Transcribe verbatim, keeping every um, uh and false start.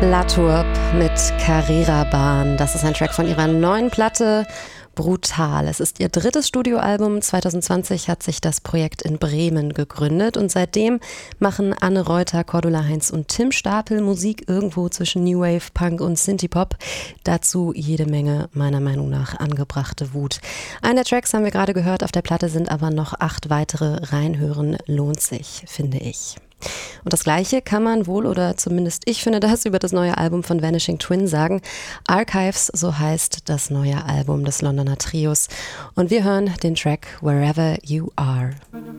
Laturp mit Carrera-Bahn. Das ist ein Track von ihrer neuen Platte Brutal. Es ist ihr drittes Studioalbum. zwanzig zwanzig hat sich das Projekt in Bremen gegründet und seitdem machen Anne Reuter, Cordula Heinz und Tim Stapel Musik irgendwo zwischen New Wave, Punk und Synthie-Pop. Dazu jede Menge, meiner Meinung nach, angebrachte Wut. Einen der Tracks haben wir gerade gehört, auf der Platte sind aber noch acht weitere. Reinhören lohnt sich, finde ich. Und das Gleiche kann man wohl, oder zumindest ich finde das, über das neue Album von Vanishing Twin sagen. Archives, so heißt das neue Album des Londoner Trios. Und wir hören den Track Wherever You Are.